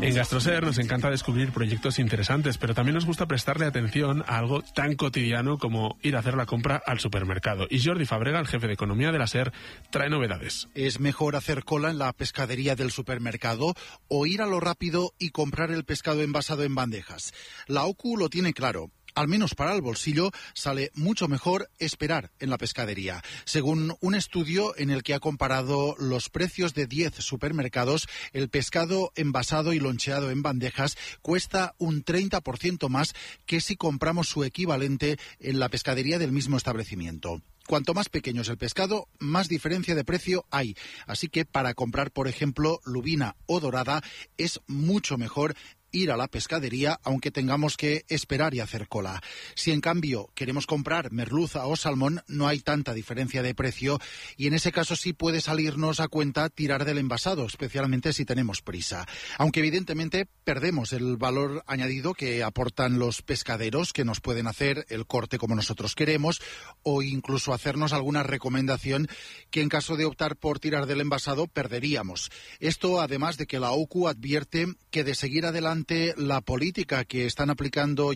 En Gastroser nos encanta descubrir proyectos interesantes, pero también nos gusta prestarle atención a algo tan cotidiano como ir a hacer la compra al supermercado. Y Jordi Fabrega, el jefe de economía de la SER, trae novedades. ¿Es mejor hacer cola en la pescadería del supermercado o ir a lo rápido y comprar el pescado envasado en bandejas? La OCU lo tiene claro. Al menos para el bolsillo, sale mucho mejor esperar en la pescadería. Según un estudio en el que ha comparado los precios de 10 supermercados, el pescado envasado y loncheado en bandejas cuesta un 30% más que si compramos su equivalente en la pescadería del mismo establecimiento. Cuanto más pequeño es el pescado, más diferencia de precio hay. Así que para comprar, por ejemplo, lubina o dorada, es mucho mejor ir a la pescadería, aunque tengamos que esperar y hacer cola. Si en cambio queremos comprar merluza o salmón, no hay tanta diferencia de precio y en ese caso sí puede salirnos a cuenta tirar del envasado, especialmente si tenemos prisa. Aunque evidentemente perdemos el valor añadido que aportan los pescaderos, que nos pueden hacer el corte como nosotros queremos o incluso hacernos alguna recomendación que en caso de optar por tirar del envasado perderíamos. Esto además de que la OCU advierte que de seguir adelante la política que están aplicando